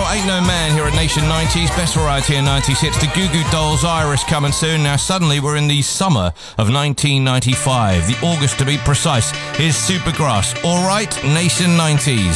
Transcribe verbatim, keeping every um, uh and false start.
Ain't No Man here at Nation nineties. Best variety in nineties hits. The Goo Goo Dolls, Iris coming soon. Now suddenly we're in the summer of nineteen ninety-five. The August to be precise. Here's Supergrass. All right, Nation nineties.